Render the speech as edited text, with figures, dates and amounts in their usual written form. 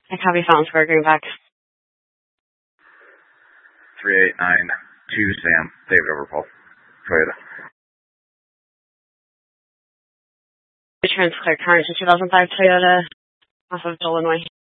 I copy Fountain Square, Greenback. 3892 Sam, David over Paul. Toyota. Trans Clear Carnage, 2005 Toyota, off of Illinois.